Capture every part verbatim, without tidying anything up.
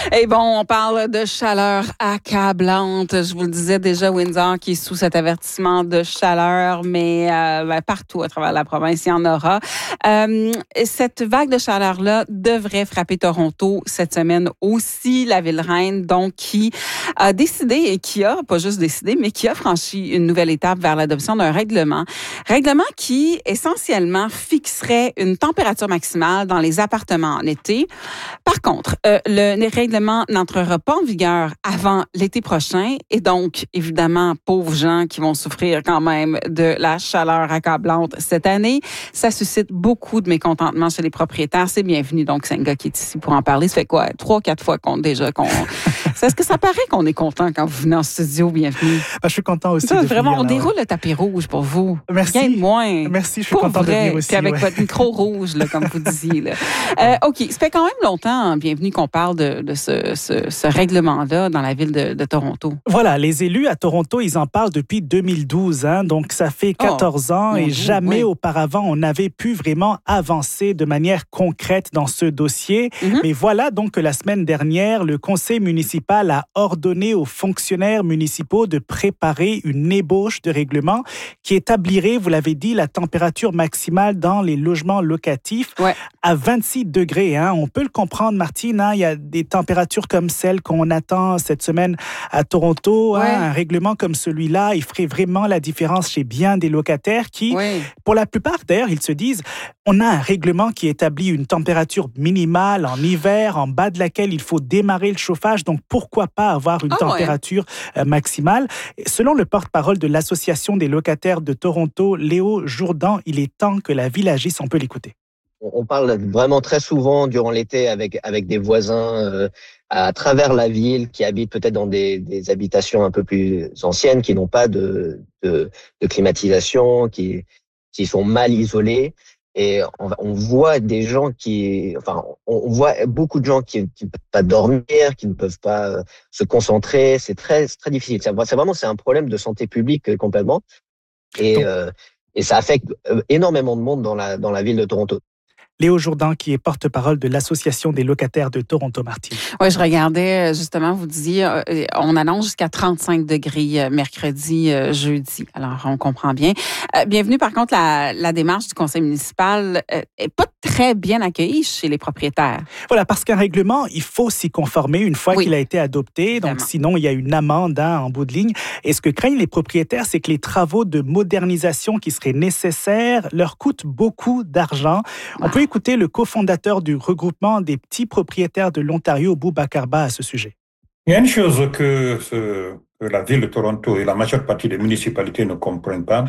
Et bon, on parle de chaleur accablante. Je vous le disais déjà, Windsor qui est sous cet avertissement de chaleur, mais euh, ben, partout à travers la province, il y en aura. Euh, cette vague de chaleur-là devrait frapper Toronto cette semaine aussi, la ville-reine, donc qui a décidé et qui a, pas juste décidé, mais qui a franchi une nouvelle étape vers l'adoption d'un règlement. Règlement qui, essentiellement, fixerait une température maximale dans les appartements en été. Par contre, euh, le règlement n'entrera pas en vigueur avant l'été prochain et donc, évidemment, pauvres gens qui vont souffrir quand même de la chaleur accablante cette année. Ça suscite beaucoup de mécontentement chez les propriétaires. C'est bienvenu, donc, c'est un gars qui est ici pour en parler. Ça fait quoi? Trois, quatre fois qu'on déjà qu'on... Est-ce que ça paraît qu'on est content quand vous venez en studio? Bienvenue. Ben, je suis content aussi. Ça, de vraiment, venir, on là, déroule ouais. le tapis rouge pour vous. Merci. Rien de moins. Merci, je suis pour content vrai. de venir aussi. Puis avec ouais. votre micro rouge, là, comme vous disiez. Là. Euh, OK, ça fait quand même longtemps, bienvenue, qu'on parle de, de ce, ce, ce règlement-là dans la ville de, de Toronto. Voilà, les élus à Toronto, ils en parlent depuis deux mille douze. Hein, donc, ça fait quatorze oh, ans et Dieu, jamais oui. auparavant, on n'avait pu vraiment avancer de manière concrète dans ce dossier. Mm-hmm. Mais voilà donc que la semaine dernière, le conseil municipal a ordonné aux fonctionnaires municipaux de préparer une ébauche de règlement qui établirait, vous l'avez dit, la température maximale dans les logements locatifs ouais. à vingt-six degrés. Hein. On peut le comprendre, Martine, hein, il y a des températures comme celles qu'on attend cette semaine à Toronto. Ouais. Hein. Un règlement comme celui-là, il ferait vraiment la différence chez bien des locataires qui, ouais. pour la plupart d'ailleurs, ils se disent, on a un règlement qui établit une température minimale en hiver, en bas de laquelle il faut démarrer le chauffage, donc pourquoi pas avoir une oh, température ouais. maximale. Selon le porte-parole de l'Association des locataires de Toronto, Léo Jourdan, il est temps que la ville agisse. On peut l'écouter. On parle vraiment très souvent durant l'été avec avec des voisins euh, à travers la ville qui habitent peut-être dans des, des habitations un peu plus anciennes, qui n'ont pas de, de, de climatisation, qui, qui sont mal isolées. Et on, on voit des gens qui, enfin, on voit beaucoup de gens qui ne peuvent pas dormir, qui ne peuvent pas euh, se concentrer. C'est très, c'est très difficile. C'est, c'est vraiment, c'est un problème de santé publique euh, complètement. Et, Donc, euh, et ça affecte euh, énormément de monde dans la, dans la ville de Toronto. Léo Jourdan, qui est porte-parole de l'Association des locataires de Toronto, Martine. Oui, je regardais, justement, vous disiez, on annonce jusqu'à trente-cinq degrés mercredi, jeudi. Alors, on comprend bien. Bienvenue, par contre, la, la démarche du conseil municipal n'est pas très bien accueillie chez les propriétaires. Voilà, parce qu'un règlement, il faut s'y conformer une fois oui. qu'il a été adopté. Donc, Évidemment. Sinon, il y a une amende hein, en bout de ligne. Et ce que craignent les propriétaires, c'est que les travaux de modernisation qui seraient nécessaires leur coûtent beaucoup d'argent. Ah. On peut écouter le cofondateur du regroupement des petits propriétaires de l'Ontario, Boubacar Ba, à ce sujet. Il y a une chose que, ce, que la ville de Toronto et la majeure partie des municipalités ne comprennent pas.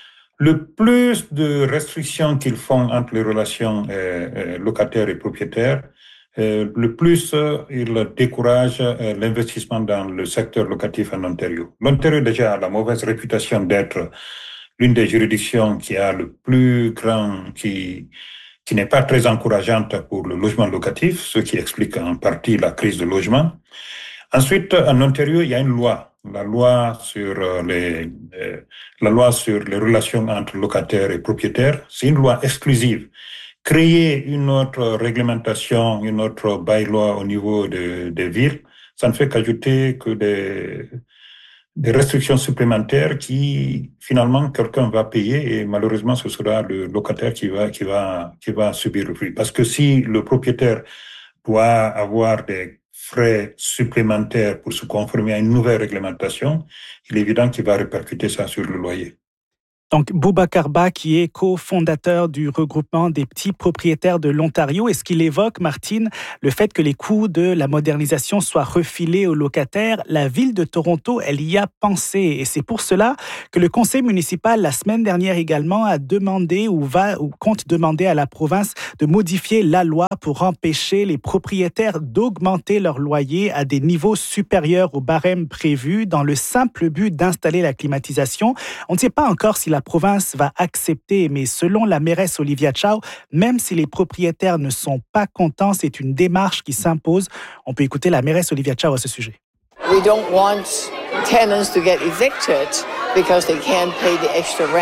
Le plus de restrictions qu'ils font entre les relations euh, euh, locataires et propriétaires, euh, le plus euh, ils découragent euh, l'investissement dans le secteur locatif en Ontario. L'Ontario déjà a la mauvaise réputation d'être l'une des juridictions qui a le plus grand, qui qui n'est pas très encourageante pour le logement locatif, ce qui explique en partie la crise de logement. Ensuite, en Ontario, il y a une loi, la loi sur les, euh, la loi sur les relations entre locataires et propriétaires. C'est une loi exclusive. Créer une autre réglementation, une autre bylaw au niveau de, des villes, ça ne fait qu'ajouter que des, des restrictions supplémentaires qui, finalement, quelqu'un va payer et malheureusement, ce sera le locataire qui va, qui va, qui va subir le prix. Parce que si le propriétaire doit avoir des frais supplémentaires pour se conformer à une nouvelle réglementation, il est évident qu'il va répercuter ça sur le loyer. Donc, Boubacar Ba, qui est cofondateur du regroupement des petits propriétaires de l'Ontario, est-ce qu'il évoque, Martine, le fait que les coûts de la modernisation soient refilés aux locataires? La ville de Toronto, elle y a pensé. Et c'est pour cela que le conseil municipal, la semaine dernière également, a demandé ou va ou compte demander à la province de modifier la loi pour empêcher les propriétaires d'augmenter leur loyer à des niveaux supérieurs au barème prévu dans le simple but d'installer la climatisation. On ne sait pas encore si la province va accepter, mais selon la mairesse Olivia Chow, même si les propriétaires ne sont pas contents, c'est une démarche qui s'impose. On peut écouter la mairesse Olivia Chow à ce sujet. We don't want tenants to get evicted because they can't pay the extra rent.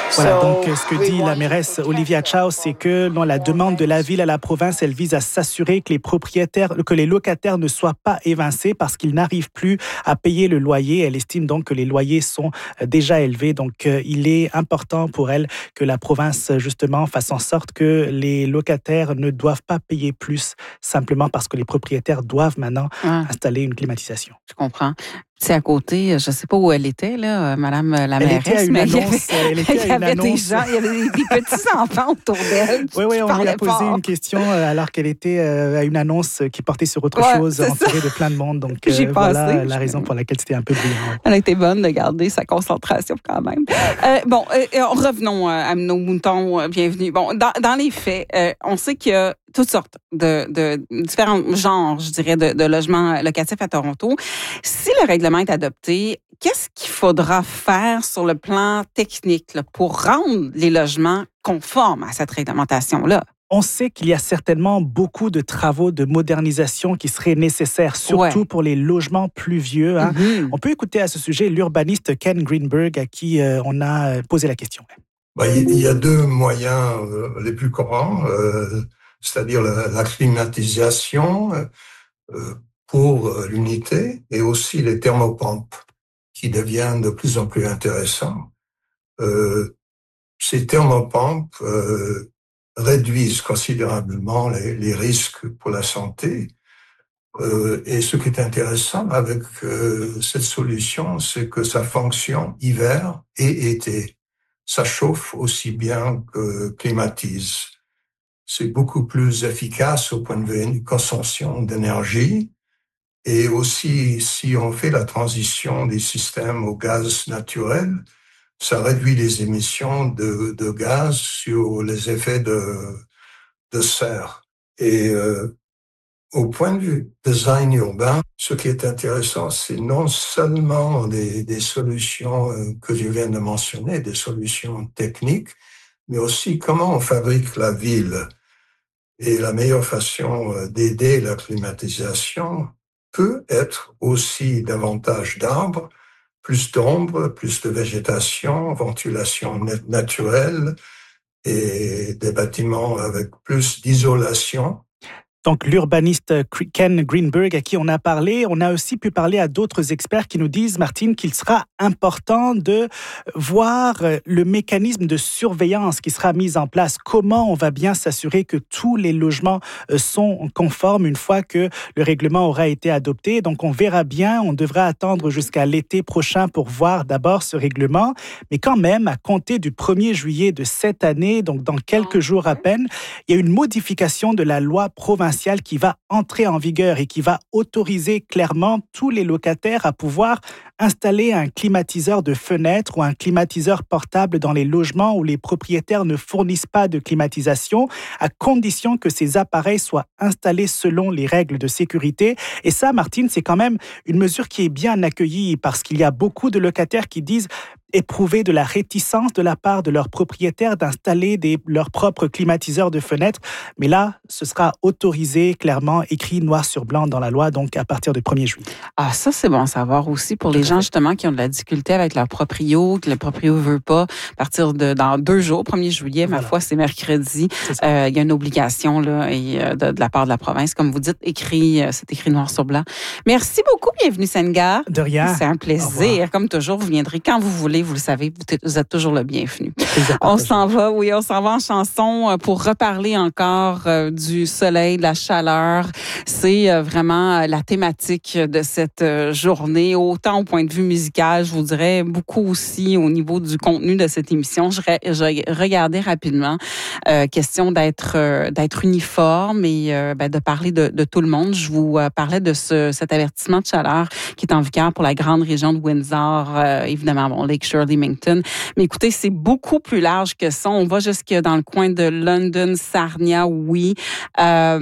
Voilà, donc ce que dit la mairesse Olivia Chow, c'est que non, la demande de la ville à la province, elle vise à s'assurer que les propriétaires, que les locataires ne soient pas évincés parce qu'ils n'arrivent plus à payer le loyer. Elle estime donc que les loyers sont déjà élevés. Donc il est important pour elle que la province justement fasse en sorte que les locataires ne doivent pas payer plus simplement parce que les propriétaires doivent maintenant ah. installer une climatisation. Je comprends. C'est à côté, je ne sais pas où elle était, là, Madame la elle mairesse, était à une mais annonce, il y avait, elle était il y à avait une des annonce. gens, il y avait des, des petits-enfants autour d'elle. Oui, oui, on lui a posé fort. une question alors qu'elle était à une annonce qui portait sur autre ouais, chose, entourée de plein de monde. Donc, J'ai euh, passé, voilà la je... raison pour laquelle c'était un peu brillant. Elle a été bonne de garder sa concentration quand même. Euh, bon, euh, revenons à nos moutons. Bienvenue. Bon, dans, dans les faits, euh, on sait qu'il y a toutes sortes de, de différents genres, je dirais, de, de logements locatifs à Toronto. Si le règlement est adopté, qu'est-ce qu'il faudra faire sur le plan technique là, pour rendre les logements conformes à cette réglementation-là? On sait qu'il y a certainement beaucoup de travaux de modernisation qui seraient nécessaires, surtout ouais. pour les logements plus vieux. Hein. Mm-hmm. On peut écouter à ce sujet l'urbaniste Ken Greenberg, à qui euh, on a posé la question. Ben, il y a deux moyens euh, les plus courants, euh, c'est-à-dire la, la climatisation euh, pour l'unité et aussi les thermopompes qui deviennent de plus en plus intéressants. Euh, ces thermopompes euh, réduisent considérablement les, les risques pour la santé. Euh, et ce qui est intéressant avec euh, cette solution, c'est que ça fonctionne hiver et été. Ça chauffe aussi bien que climatise. C'est beaucoup plus efficace au point de vue de consommation d'énergie. Et aussi, si on fait la transition des systèmes au gaz naturel, ça réduit les émissions de, de gaz sur les effets de, de serre. Et euh, au point de vue design urbain, ce qui est intéressant, c'est non seulement des, des solutions que je viens de mentionner, des solutions techniques, mais aussi comment on fabrique la ville. Et la meilleure façon d'aider la climatisation peut être aussi davantage d'arbres, plus d'ombre, plus de végétation, ventilation naturelle et des bâtiments avec plus d'isolation. Donc, l'urbaniste Ken Greenberg, à qui on a parlé, on a aussi pu parler à d'autres experts qui nous disent, Martine, qu'il sera important de voir le mécanisme de surveillance qui sera mis en place. Comment on va bien s'assurer que tous les logements sont conformes une fois que le règlement aura été adopté. Donc, on verra bien. On devra attendre jusqu'à l'été prochain pour voir d'abord ce règlement. Mais quand même, à compter du premier juillet de cette année, donc dans quelques jours à peine, il y a une modification de la loi provinciale qui va entrer en vigueur et qui va autoriser clairement tous les locataires à pouvoir installer un climatiseur de fenêtre ou un climatiseur portable dans les logements où les propriétaires ne fournissent pas de climatisation, à condition que ces appareils soient installés selon les règles de sécurité. Et ça, Martine, c'est quand même une mesure qui est bien accueillie parce qu'il y a beaucoup de locataires qui disent éprouver de la réticence de la part de leurs propriétaires d'installer des, leurs propres climatiseurs de fenêtres. Mais là, ce sera autorisé, clairement, écrit noir sur blanc dans la loi, donc à partir du premier juillet. Ah, ça, c'est bon à savoir aussi pour les gens, justement, qui ont de la difficulté avec leur proprio, que le proprio ne veut pas. À partir de dans deux jours, premier juillet, voilà. Ma foi, c'est mercredi. C'est euh, il y a une obligation là, et, euh, de, de la part de la province. Comme vous dites, écrit, euh, c'est écrit noir sur blanc. Merci beaucoup. Bienvenue, Senghar. De rien. C'est un plaisir. Comme toujours, vous viendrez quand vous voulez. Vous le savez, vous êtes toujours le bienvenu. On s'en va, oui, on s'en va en chanson pour reparler encore du soleil, de la chaleur. C'est vraiment la thématique de cette journée, autant au point de vue musical, je vous dirais, beaucoup aussi au niveau du contenu de cette émission. Je, je regardais rapidement, euh, question d'être euh, d'être uniforme et euh, ben, de parler de, de tout le monde. Je vous euh, parlais de ce, cet avertissement de chaleur qui est en vigueur pour la grande région de Windsor, euh, évidemment, bon, Lakeshore, Leamington. Mais écoutez, c'est beaucoup plus large que ça. On va jusque dans le coin de London, Sarnia, oui. Euh,